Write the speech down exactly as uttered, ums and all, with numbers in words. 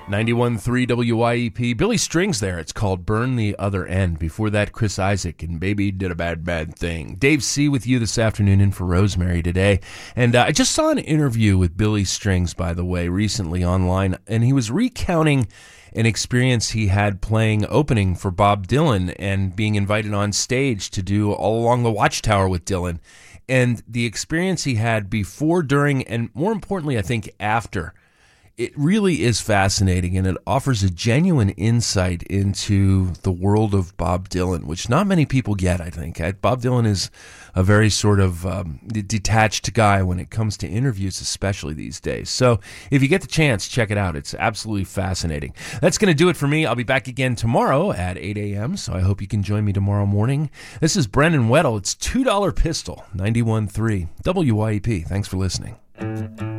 ninety-one point three W I E P. Billy Strings there. It's called Burn the Other End. Before that, Chris Isaak and Baby Did a Bad, Bad Thing. Dave C. with you this afternoon in for Rosemary today. And uh, I just saw an interview with Billy Strings, by the way, recently online, and he was recounting an experience he had playing opening for Bob Dylan and being invited on stage to do All Along the Watchtower with Dylan. And the experience he had before, during, and more importantly, I think after. It really is fascinating, and it offers a genuine insight into the world of Bob Dylan, which not many people get, I think. Bob Dylan is a very sort of um, detached guy when it comes to interviews, especially these days. So if you get the chance, check it out. It's absolutely fascinating. That's going to do it for me. I'll be back again tomorrow at eight a.m., so I hope you can join me tomorrow morning. This is Brendan Weddle. It's two dollar Pistol, ninety-one point three W I E P. Thanks for listening.